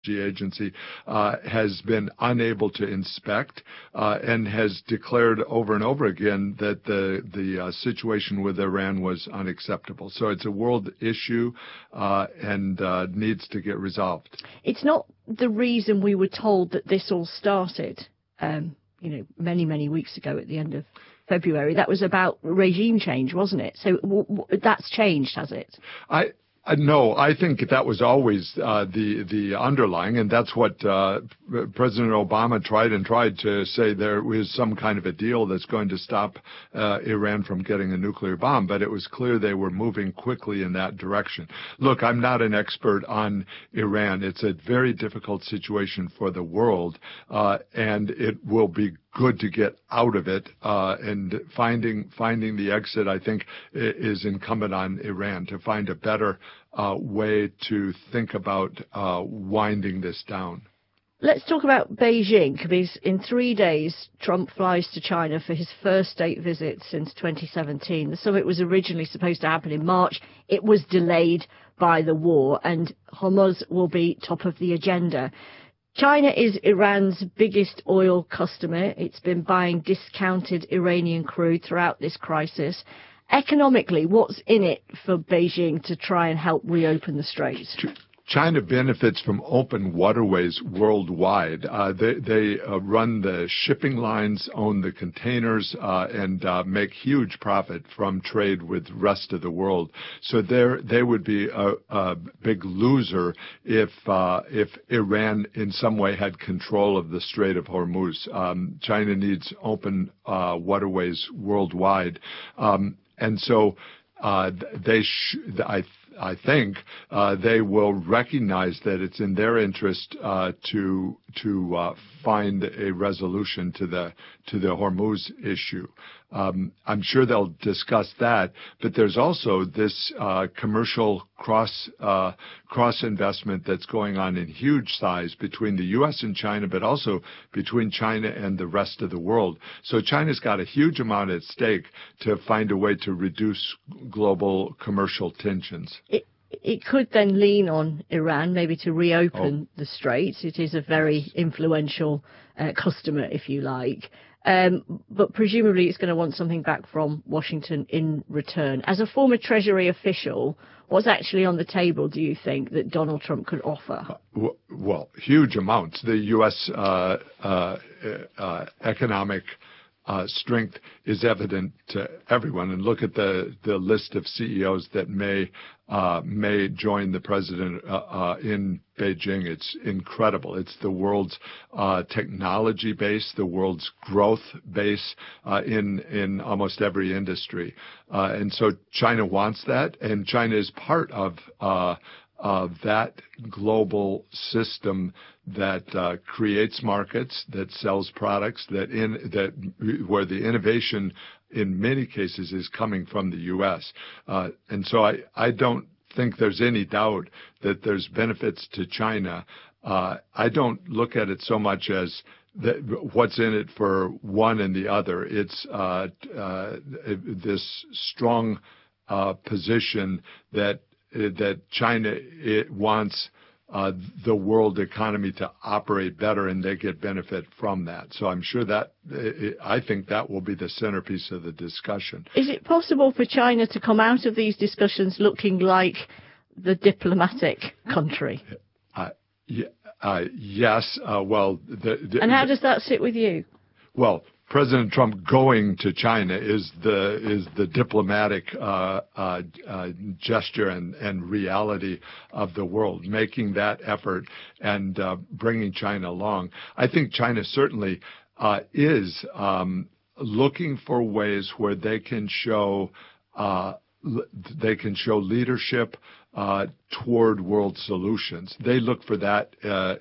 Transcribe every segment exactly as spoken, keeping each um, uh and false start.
Agency uh, has been unable to inspect uh, and has declared over and over again that the the uh, situation with Iran was unacceptable. So it's a world issue uh, and uh, needs to get resolved. It's not the reason we were told that this all started, um, you know, many, many weeks ago at the end of February. That was about regime change, wasn't it? So w- w- that's changed, has it? I. Uh, no, I think that was always uh, the the underlying, and that's what uh, President Obama tried and tried to say there was some kind of a deal that's going to stop uh, Iran from getting a nuclear bomb. But it was clear they were moving quickly in that direction. Look, I'm not an expert on Iran. It's a very difficult situation for the world, uh, and it will be good to get out of it, uh, and finding finding the exit, I think, is incumbent on Iran to find a better uh, way to think about uh, winding this down. Let's talk about Beijing, because in three days, Trump flies to China for his first state visit since twenty seventeen. The summit was originally supposed to happen in March. It was delayed by the war, and Hormuz will be top of the agenda. China is Iran's biggest oil customer. It's been buying discounted Iranian crude throughout this crisis. Economically, what's in it for Beijing to try and help reopen the straits? China benefits from open waterways worldwide. Uh, they they uh, run the shipping lines, own the containers, uh, and uh, make huge profit from trade with the rest of the world. So they they would be a, a big loser if uh, if Iran in some way had control of the Strait of Hormuz. Um, China needs open uh, waterways worldwide, um, and so uh, they sh- I. I think uh, they will recognize that it's in their interest uh, to to uh, find a resolution to the to the Hormuz issue. Um, I'm sure they'll discuss that, but there's also this uh, commercial cross uh, cross investment that's going on in huge size between the U S and China, but also between China and the rest of the world. So China's got a huge amount at stake to find a way to reduce global commercial tensions. It, it could then lean on Iran, maybe to reopen oh. the straits. It is a very influential uh, customer, if you like. Um, but presumably it's going to want something back from Washington in return. As a former Treasury official, what's actually on the table, do you think, that Donald Trump could offer? Uh, well, huge amounts. The U S uh, uh, uh, economic uh, strength is evident to everyone. And look at the, the list of C E Os that may uh, may join the president uh, uh, in Beijing. It's incredible. It's the world's uh, technology base, the world's growth base uh, in in almost every industry. Uh, and so China wants that, and China is part of uh, of that global system that uh, creates markets, that sells products, that in that where the innovation in many cases is coming from the U S. Uh, and so I, I don't think there's any doubt that there's benefits to China. Uh, I don't look at it so much as that what's in it for one and the other. It's uh, uh, this strong uh, position that that China it wants uh, the world economy to operate better, and they get benefit from that. So I'm sure that it, I think that will be the centerpiece of the discussion. Is it possible for China to come out of these discussions looking like the diplomatic country? Uh, yeah, uh, yes. Uh, well, the, the, and how does that sit with you? Well, President Trump going to China is the is the diplomatic uh, uh, uh, gesture and, and reality of the world, making that effort and uh, bringing China along. I think China certainly uh, is um, looking for ways where they can show uh, they can show leadership uh, toward world solutions. They look for that uh,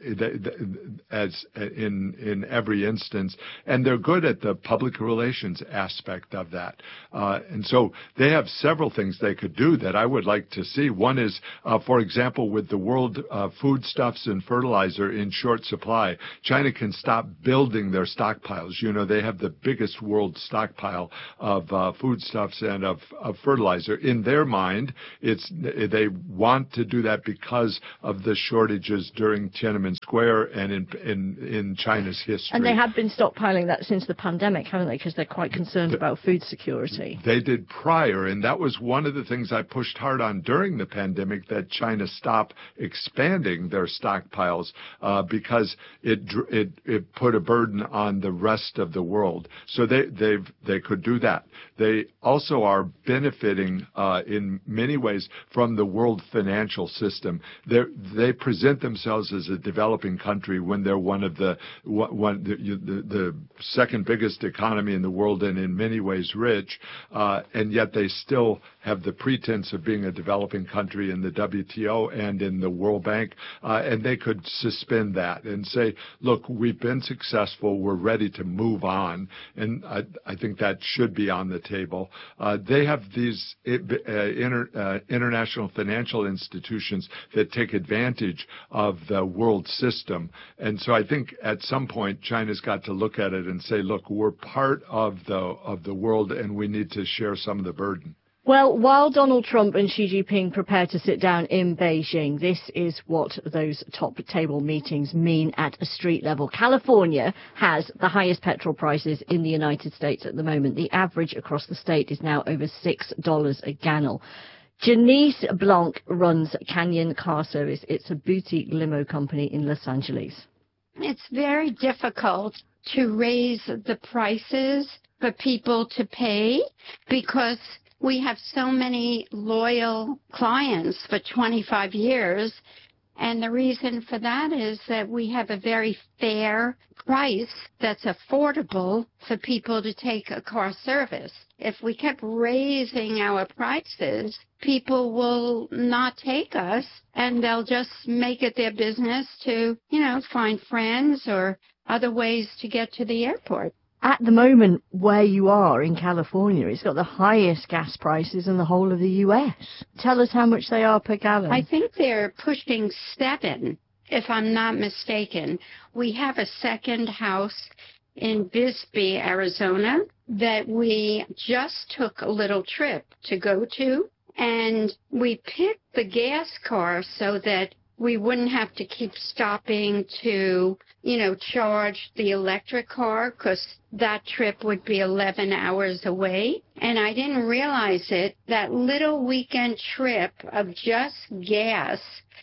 as in in every instance, and they're good at the public relations aspect of that. Uh, and so they have several things they could do that I would like to see. One is, uh, for example, with the world uh, foodstuffs and fertilizer in short supply, China can stop building their stockpiles. You know, they have the biggest world stockpile of uh, foodstuffs and of, of fertilizer. In their mind, it's they want to to do that because of the shortages during Tiananmen Square and in in, in China's history. And they have been stockpiling that since the pandemic, haven't they? Because they're quite concerned the, about food security. They did prior, and that was one of the things I pushed hard on during the pandemic, that China stop expanding their stockpiles uh, because it, it it put a burden on the rest of the world. So they they've they could do that. They also are benefiting uh, in many ways from the world financial system. They they present themselves as a developing country when they're one of the one the, the, the second biggest economy in the world, and in many ways rich, uh, and yet they still have the pretense of being a developing country in the W T O and in the World Bank, uh, and they could suspend that and say, look, we've been successful, we're ready to move on, and I, I think that should be on the table. Uh, they have these uh, inter, uh, international financial institutions that take advantage of the world system, and so I think at some point China's got to look at it and say, look, we're part of the of the world, and we need to share some of the burden. Well, while Donald Trump and Xi Jinping prepare to sit down in Beijing, this is what those top table meetings mean at a street level. California has the highest petrol prices in the United States at the moment. The average across the state is now over six dollars a gallon. Janice Blanc runs Canyon Car Service. It's a boutique limo company in Los Angeles. It's very difficult to raise the prices for people to pay because we have so many loyal clients for twenty-five years, and the reason for that is that we have a very fair price that's affordable for people to take a car service. If we kept raising our prices, people will not take us, and they'll just make it their business to, you know, find friends or other ways to get to the airport. At the moment, where you are in California, it's got the highest gas prices in the whole of the U S. Tell us how much they are per gallon. I think they're pushing seven, if I'm not mistaken. We have a second house in Bisbee, Arizona, that we just took a little trip to go to, and we picked the gas car so that we wouldn't have to keep stopping to, you know, charge the electric car, because that trip would be eleven hours away. And I didn't realize it. That little weekend trip of just gas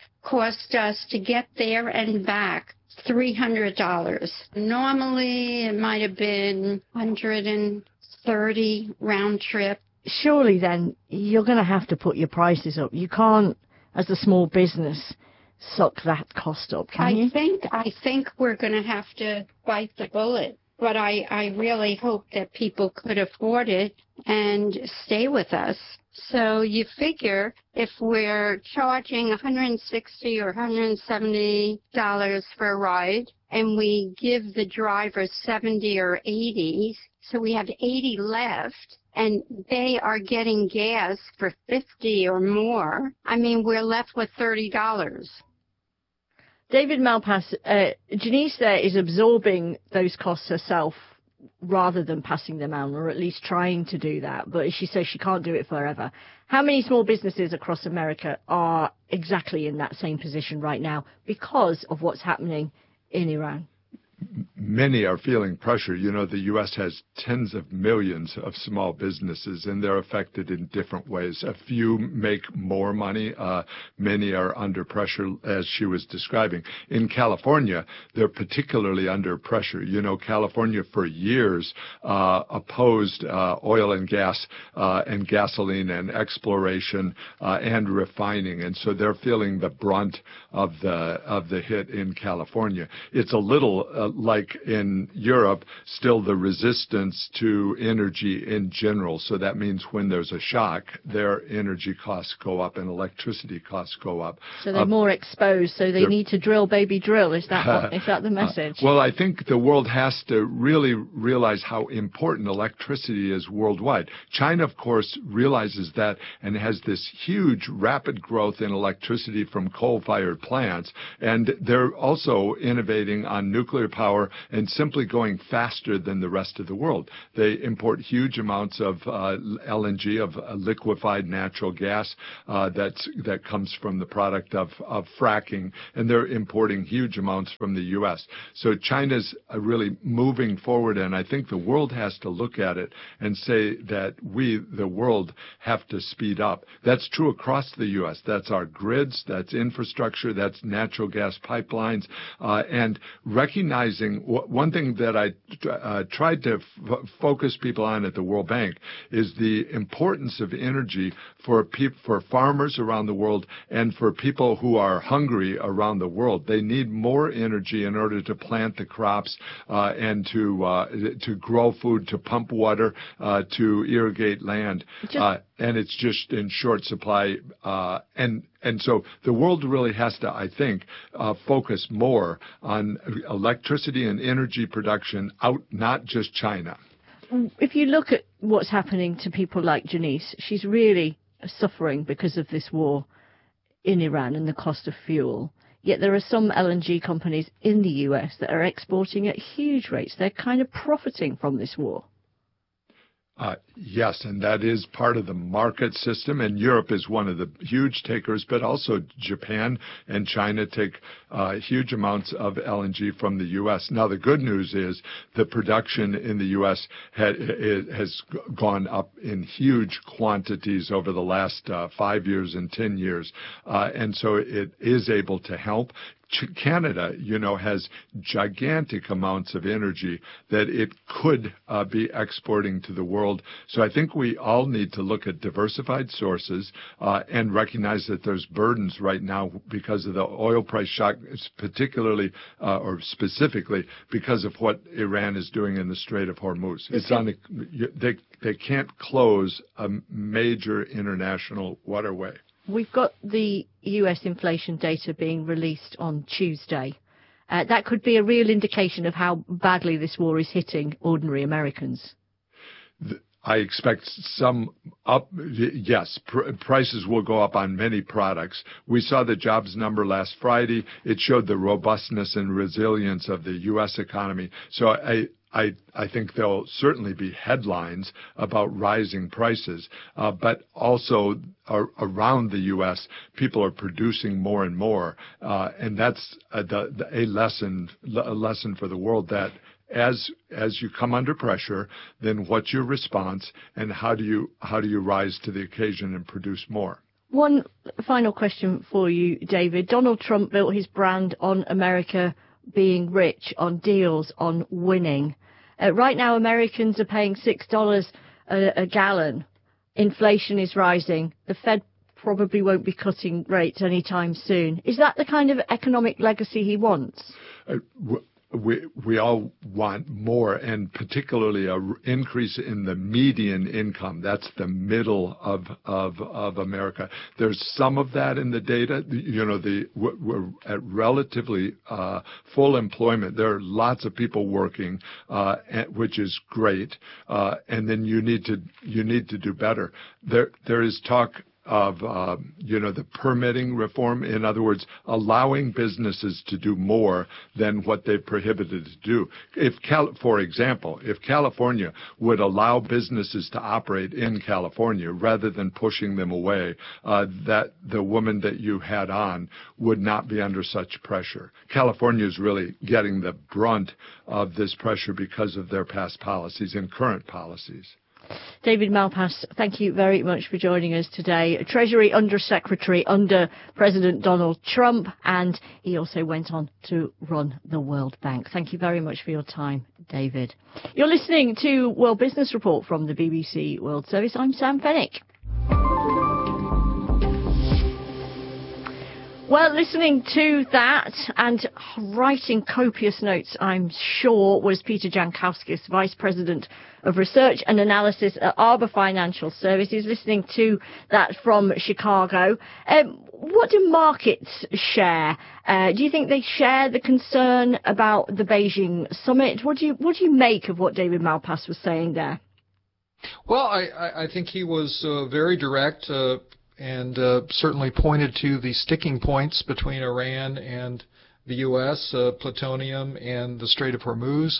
cost us to get there and back three hundred dollars. Normally, it might have been one hundred thirty round trip. Surely then, you're going to have to put your prices up. You can't, as a small business, suck that cost up, can I you? think I think we're going to have to bite the bullet, but I, I really hope that people could afford it and stay with us. So you figure if we're charging one hundred sixty dollars or one hundred seventy dollars for a ride, and we give the driver seventy or eighty, so we have eighty left, and they are getting gas for fifty or more, I mean, we're left with thirty dollars. David Malpass, uh, Janice there is absorbing those costs herself rather than passing them on, or at least trying to do that. But she says she can't do it forever. How many small businesses across America are exactly in that same position right now because of what's happening in Iran? Many are feeling pressure. You know, the U S has tens of millions of small businesses, and they're affected in different ways. A few make more money. Uh, many are under pressure, as she was describing. In California, they're particularly under pressure. You know, California for years uh, opposed uh, oil and gas uh, and gasoline and exploration uh, and refining, and so they're feeling the brunt of the of the hit in California. It's a little uh, like in Europe, still the resistance to energy in general. So that means when there's a shock, their energy costs go up and electricity costs go up. So they're uh, more exposed, so they need to drill, baby, drill. Is that what, is that the message? Uh, well, I think the world has to really realize how important electricity is worldwide. China, of course, realizes that and has this huge rapid growth in electricity from coal-fired plants. And they're also innovating on nuclear power and simply going faster than the rest of the world. They import huge amounts of uh, L N G, of uh, liquefied natural gas uh, that's, that comes from the product of, of fracking, and they're importing huge amounts from the U S. So China's uh, really moving forward, and I think the world has to look at it and say that we, the world, have to speed up. That's true across the U S. That's our grids, that's infrastructure, that's natural gas pipelines, uh, and recognizing w- one thing that I uh, tried to f- focus people on at the World Bank is the importance of energy for pe- for farmers around the world and for people who are hungry around the world. They need more energy in order to plant the crops uh, and to uh, to grow food, to pump water, uh, to irrigate land. Uh, and it's just in short supply. Uh, and and so the world really has to, I think, uh, focus more on electricity and energy production out, not just China. If you look at what's happening to people like Janice, she's really suffering because of this war in Iran and the cost of fuel. Yet there are some L N G companies in the U S that are exporting at huge rates. They're kind of profiting from this war. Uh, yes, and that is part of the market system, and Europe is one of the huge takers, but also Japan and China take uh, huge amounts of L N G from the U S. Now, the good news is the production in the U S had, has gone up in huge quantities over the last uh, five years and ten years, uh, and so it is able to help. Canada, you know, has gigantic amounts of energy that it could uh, be exporting to the world. So I think we all need to look at diversified sources uh, and recognize that there's burdens right now because of the oil price shock, particularly uh, or specifically because of what Iran is doing in the Strait of Hormuz. It's on a, they they can't close a major international waterway. We've got the U S inflation data being released on Tuesday. Uh, that could be a real indication of how badly this war is hitting ordinary Americans. I expect some up. Yes, pr- prices will go up on many products. We saw the jobs number last Friday. It showed the robustness and resilience of the U S economy. So I, I, I think there'll certainly be headlines about rising prices, uh, but also ar- around the U S, people are producing more and more, uh, and that's a, the, the, a lesson, a lesson for the world that as as you come under pressure, then what's your response, and how do you how do you rise to the occasion and produce more? One final question for you, David. Donald Trump built his brand on America being rich, on deals, on winning. Uh, right now, Americans are paying six dollars a, a gallon. Inflation is rising. The Fed probably won't be cutting rates anytime soon. Is that the kind of economic legacy he wants? Uh, w- We we all want more, and particularly an increase in the median income. That's the middle of of of America. There's some of that in the data. You know, the we're at relatively uh, full employment. There are lots of people working, uh, which is great. Uh, and then you need to you need to do better. There there is talk of, uh, you know, the permitting reform. In other words, allowing businesses to do more than what they've prohibited to do. If, Cal- for example, if California would allow businesses to operate in California rather than pushing them away, uh, that the woman that you had on would not be under such pressure. California is really getting the brunt of this pressure because of their past policies and current policies. David Malpass, thank you very much for joining us today. Treasury Undersecretary under President Donald Trump, and he also went on to run the World Bank. Thank you very much for your time, David. You're listening to World Business Report from the B B C World Service. I'm Sam Fennick. Well, listening to that and writing copious notes, I'm sure, was Peter Jankowskis, Vice President of Research and Analysis at Arbor Financial Services, listening to that from Chicago. Um, what do markets share? Uh, do you think they share the concern about the Beijing summit? What do you, what do you make of what David Malpass was saying there? Well, I, I think he was uh, very direct. Uh, and uh, certainly pointed to the sticking points between Iran and the U S, uh, plutonium, and the Strait of Hormuz.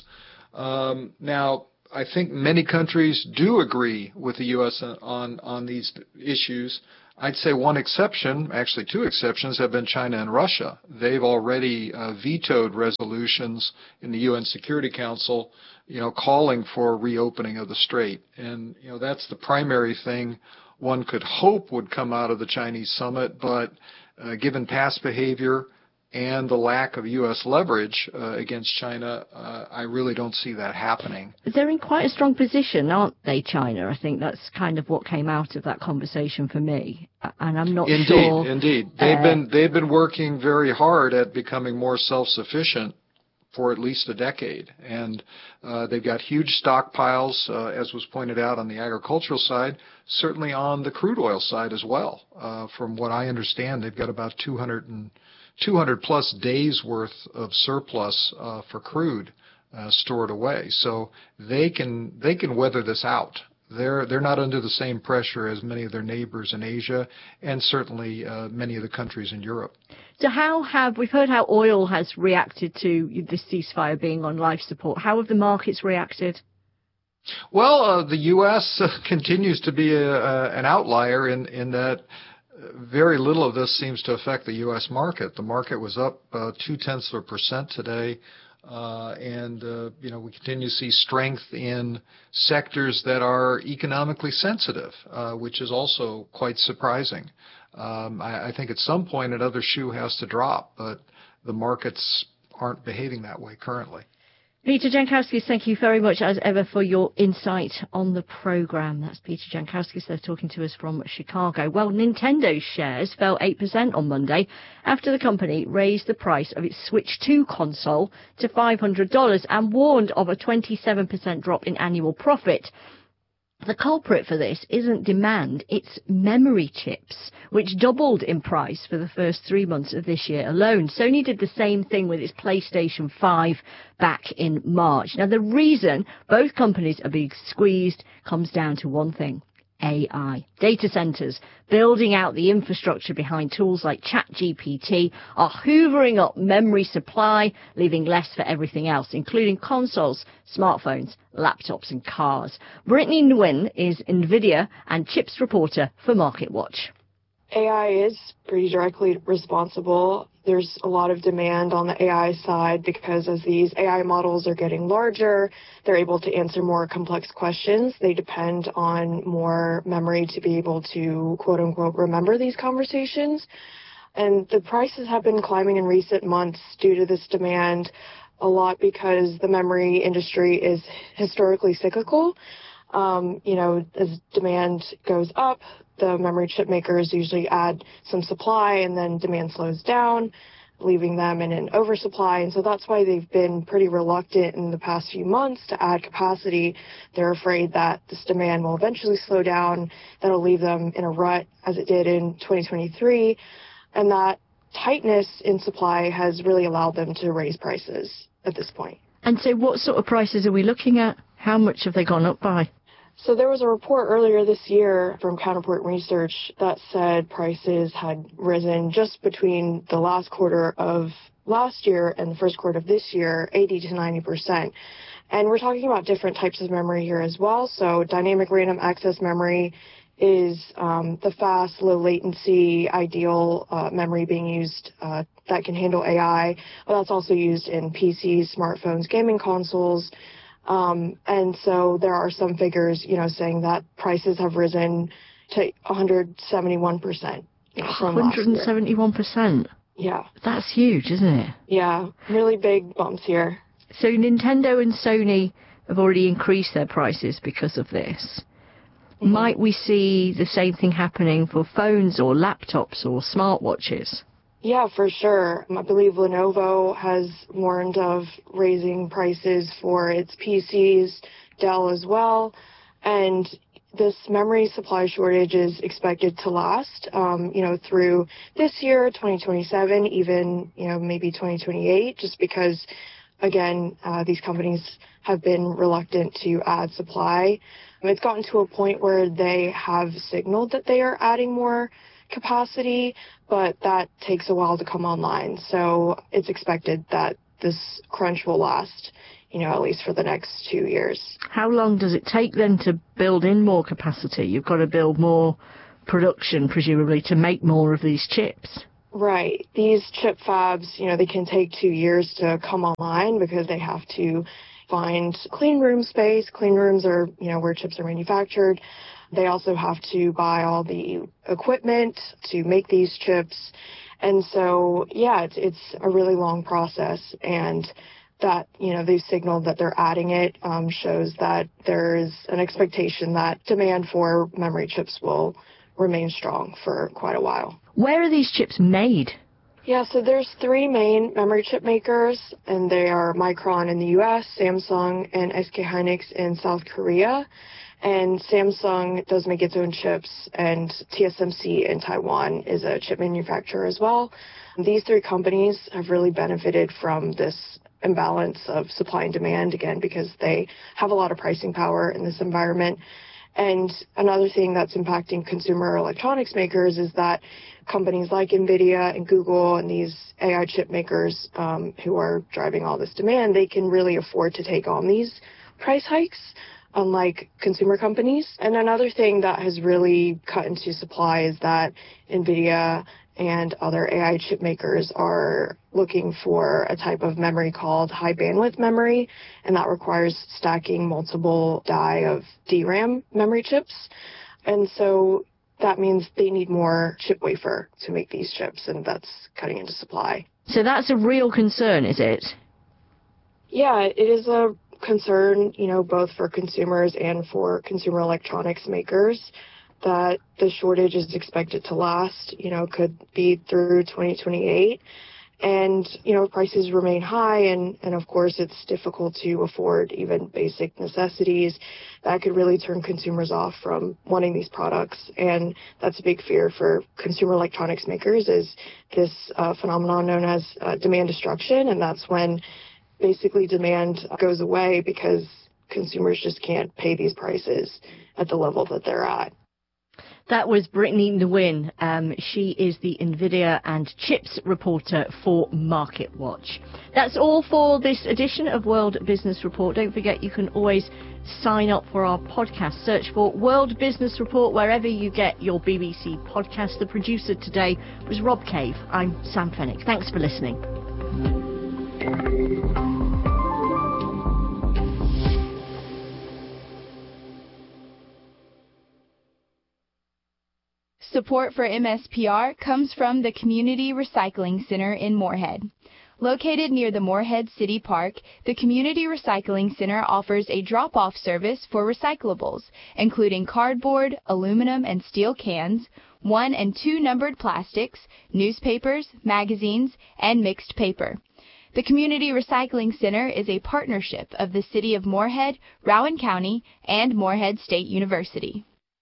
Um, now, I think many countries do agree with the U S on, on these issues. I'd say one exception, actually two exceptions, have been China and Russia. They've already uh, vetoed resolutions in the U N Security Council, you know, calling for reopening of the strait. And, you know, that's the primary thing one could hope would come out of the Chinese summit, but uh, given past behavior and the lack of U S leverage uh, against China, uh, I really don't see that happening. They're in quite a strong position, aren't they, China? I think that's kind of what came out of that conversation for me, and I'm not indeed, sure. Indeed, indeed. They've uh, been they've been working very hard at becoming more self-sufficient for at least a decade, and uh, they've got huge stockpiles, uh, as was pointed out on the agricultural side, certainly on the crude oil side as well. Uh, from what I understand, they've got about two hundred and two hundred plus days worth of surplus uh, for crude uh, stored away. So they can they can weather this out. They're they're not under the same pressure as many of their neighbors in Asia, and certainly uh, many of the countries in Europe. So how have, we've heard how oil has reacted to this ceasefire being on life support. How have the markets reacted? Well, uh, the U S uh, continues to be a, a, an outlier in, in that very little of this seems to affect the U S market. The market was up uh, two-tenths of a percent today, uh, and uh, you know we continue to see strength in sectors that are economically sensitive, uh, which is also quite surprising. Um, I, I think at some point another shoe has to drop, but the markets aren't behaving that way currently. Peter Jankowskis, thank you very much as ever for your insight on the programme. That's Peter Jankowskis. They're talking to us from Chicago. Well, Nintendo's shares fell eight percent on Monday after the company raised the price of its Switch two console to five hundred dollars and warned of a twenty-seven percent drop in annual profit. The culprit for this isn't demand, it's memory chips, which doubled in price for the first three months of this year alone. Sony did the same thing with its PlayStation five back in March. Now, the reason both companies are being squeezed comes down to one thing: A I. Data centers, building out the infrastructure behind tools like ChatGPT, are hoovering up memory supply, leaving less for everything else, including consoles, smartphones, laptops and cars. Brittany Nguyen is NVIDIA and chips reporter for MarketWatch. A I is pretty directly responsible. There's a lot of demand on the A I side because as these A I models are getting larger, they're able to answer more complex questions. They depend on more memory to be able to, quote unquote, remember these conversations. And the prices have been climbing in recent months due to this demand, a lot because the memory industry is historically cyclical. Um, you know, as demand goes up, the memory chip makers usually add some supply and then demand slows down, leaving them in an oversupply. And so that's why they've been pretty reluctant in the past few months to add capacity. They're afraid that this demand will eventually slow down. That'll leave them in a rut as it did in twenty twenty-three. And that tightness in supply has really allowed them to raise prices at this point. And so what sort of prices are we looking at? How much have they gone up by? So there was a report earlier this year from Counterport Research that said prices had risen just between the last quarter of last year and the first quarter of this year, eighty to ninety percent. And we're talking about different types of memory here as well. So dynamic random access memory is um, the fast, low latency, ideal uh, memory being used uh, that can handle A I. But that's also used in P Cs, smartphones, gaming consoles. Um, and so there are some figures, you know, saying that prices have risen to one hundred seventy-one percent. You know, from one hundred seventy-one percent? Yeah. That's huge, isn't it? Yeah, really big bumps here. So Nintendo and Sony have already increased their prices because of this. Mm-hmm. Might we see the same thing happening for phones or laptops or smartwatches? Yeah, for sure. I believe Lenovo has warned of raising prices for its P Cs, Dell as well, and this memory supply shortage is expected to last, um, you know, through this year, twenty twenty-seven, even, you know, maybe twenty twenty-eight, just because, again, uh, these companies have been reluctant to add supply. It's gotten to a point where they have signaled that they are adding more capacity, but that takes a while to come online. So it's expected that this crunch will last, you know, at least for the next two years. How long does it take then to build in more capacity? You've got to build more production, presumably, to make more of these chips. Right. These chip fabs, you know, they can take two years to come online because they have to find clean room space. Clean rooms are, you know, where chips are manufactured. They also have to buy all the equipment to make these chips. And so, yeah, it's, it's a really long process. And that, you know, they've signaled that they're adding it um, shows that there is an expectation that demand for memory chips will remain strong for quite a while. Where are these chips made? Yeah, so there's three main memory chip makers, and they are Micron in the U S, Samsung, and S K Hynix in South Korea. And Samsung does make its own chips, and T S M C in Taiwan is a chip manufacturer as well. These three companies have really benefited from this imbalance of supply and demand, again, because they have a lot of pricing power in this environment. And another thing that's impacting consumer electronics makers is that companies like NVIDIA and Google and these A I chip makers um, who are driving all this demand, they can really afford to take on these price hikes, unlike consumer companies. And another thing that has really cut into supply is that NVIDIA and other A I chip makers are looking for a type of memory called high bandwidth memory, and that requires stacking multiple die of D RAM memory chips. And so that means they need more chip wafer to make these chips, and that's cutting into supply. So that's a real concern, is it? Yeah, it is a concern, you know, both for consumers and for consumer electronics makers, that the shortage is expected to last, you know, could be through twenty twenty-eight. And, you know, prices remain high, and, and of course it's difficult to afford even basic necessities. That could really turn consumers off from wanting these products. And that's a big fear for consumer electronics makers, is this uh, phenomenon known as uh, demand destruction. And that's when basically demand goes away because consumers just can't pay these prices at the level that they're at. That was Brittany Nguyen. Um, she is the NVIDIA and chips reporter for MarketWatch. That's all for this edition of World Business Report. Don't forget, you can always sign up for our podcast. Search for World Business Report wherever you get your B B C podcast. The producer today was Rob Cave. I'm Sam Fennick. Thanks for listening. Support for M S P R comes from the Community Recycling Center in Moorhead. Located near the Moorhead City Park, the Community Recycling Center offers a drop-off service for recyclables, including cardboard, aluminum and steel cans, one and two numbered plastics, newspapers, magazines, and mixed paper. The Community Recycling Center is a partnership of the City of Moorhead, Rowan County, and Moorhead State University.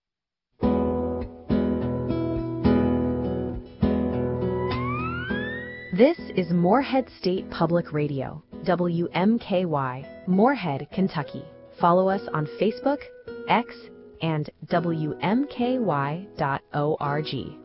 This is Moorhead State Public Radio, W M K Y, Moorhead, Kentucky. Follow us on Facebook, X, and W M K Y dot org.